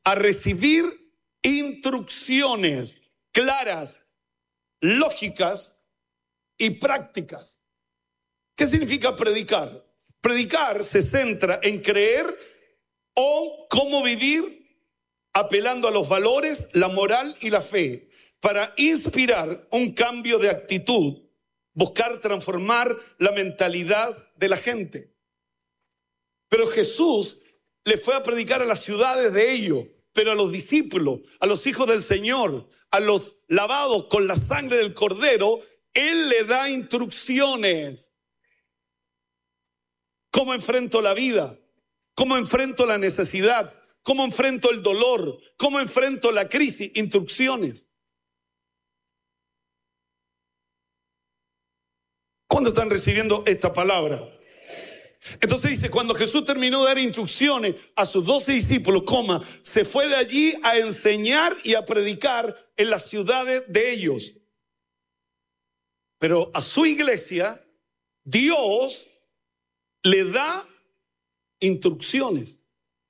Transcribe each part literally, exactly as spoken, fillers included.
a recibir instrucciones claras, lógicas y prácticas. ¿Qué significa predicar? Predicar se centra en creer o cómo vivir apelando a los valores, la moral y la fe para inspirar un cambio de actitud, buscar transformar la mentalidad de la gente. Pero Jesús le fue a predicar a las ciudades de ellos, pero a los discípulos, a los hijos del Señor, a los lavados con la sangre del Cordero, Él le da instrucciones. ¿Cómo enfrento la vida? ¿Cómo enfrento la necesidad? ¿Cómo enfrento el dolor? ¿Cómo enfrento la crisis? Instrucciones. ¿Cuándo están recibiendo esta palabra? Entonces dice, cuando Jesús terminó de dar instrucciones a sus doce discípulos, coma, se fue de allí a enseñar y a predicar en las ciudades de ellos. Pero a su iglesia, Dios le da instrucciones.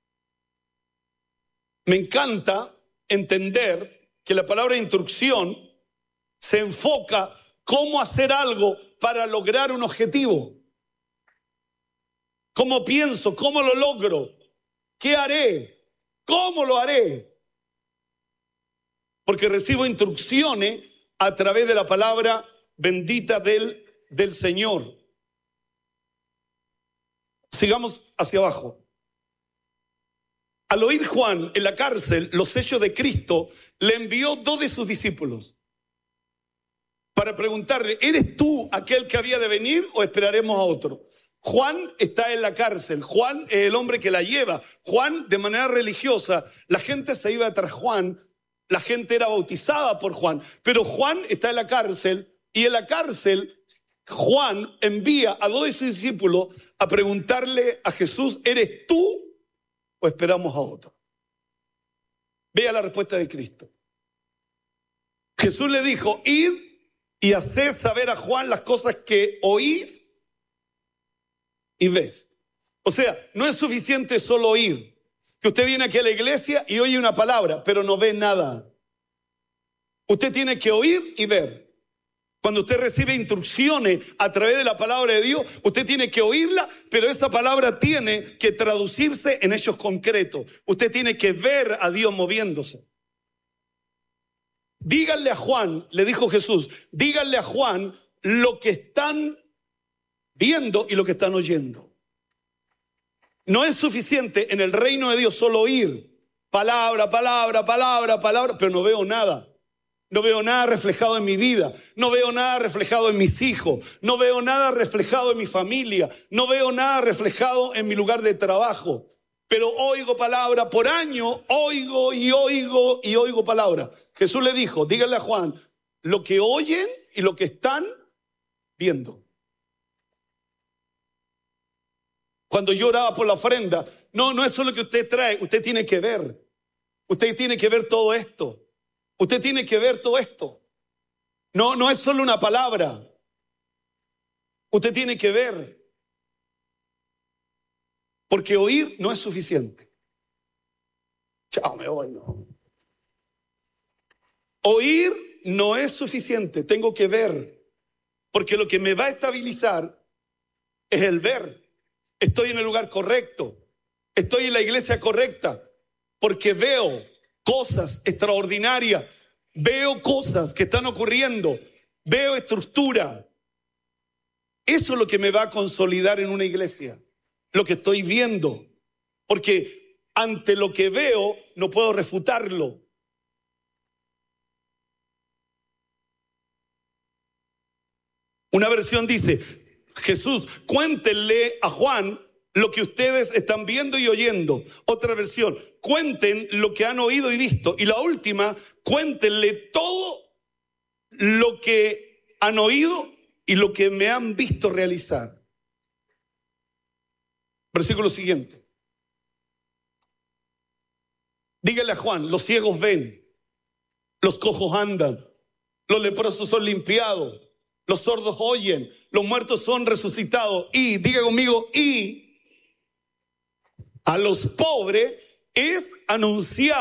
Me encanta entender que la palabra instrucción se enfoca cómo hacer algo para lograr un objetivo. ¿Cómo pienso? ¿Cómo lo logro? ¿Qué haré? ¿Cómo lo haré? Porque recibo instrucciones a través de la palabra bendita del, del Señor. Sigamos hacia abajo. Al oír Juan en la cárcel los hechos de Cristo, le envió dos de sus discípulos para preguntarle, ¿eres tú aquel que había de venir o esperaremos a otro? Juan está en la cárcel, Juan es el hombre que la lleva, Juan de manera religiosa, la gente se iba tras Juan, la gente era bautizada por Juan, pero Juan está en la cárcel y en la cárcel Juan envía a dos de sus discípulos a preguntarle a Jesús, ¿eres tú o esperamos a otro? Vea la respuesta de Cristo. Jesús le dijo, id y haced saber a Juan las cosas que oís y ves. O sea, no es suficiente solo oír. Que usted viene aquí a la iglesia y oye una palabra, pero no ve nada. Usted tiene que oír y ver. Cuando usted recibe instrucciones a través de la palabra de Dios, usted tiene que oírla, pero esa palabra tiene que traducirse en hechos concretos. Usted tiene que ver a Dios moviéndose. Díganle a Juan, le dijo Jesús, díganle a Juan lo que están viendo y lo que están oyendo. No es suficiente en el reino de Dios solo oír palabra, palabra, palabra, palabra, pero no veo nada. No veo nada reflejado en mi vida, no veo nada reflejado en mis hijos, no veo nada reflejado en mi familia, no veo nada reflejado en mi lugar de trabajo. Pero oigo palabra, por año oigo y oigo y oigo palabra. Jesús le dijo, díganle a Juan, lo que oyen y lo que están viendo. Cuando yo oraba por la ofrenda, no, no es solo que usted trae, usted tiene que ver. Usted tiene que ver todo esto. Usted tiene que ver todo esto. No, no es solo una palabra. Usted tiene que ver. Porque oír no es suficiente. Chao, me voy, no. Oír no es suficiente, tengo que ver. Porque lo que me va a estabilizar es el ver. Estoy en el lugar correcto. Estoy en la iglesia correcta. Porque veo cosas extraordinarias. Veo cosas que están ocurriendo. Veo estructura. Eso es lo que me va a consolidar en una iglesia. Lo que estoy viendo. Porque ante lo que veo no puedo refutarlo. Una versión dice, Jesús, cuéntenle a Juan lo que ustedes están viendo y oyendo. Otra versión, cuenten lo que han oído y visto. Y la última, cuéntenle todo lo que han oído y lo que me han visto realizar. Versículo siguiente. Díganle a Juan, los ciegos ven, los cojos andan, los leprosos son limpiados, los sordos oyen, los muertos son resucitados y, diga conmigo, y a los pobres es anunciado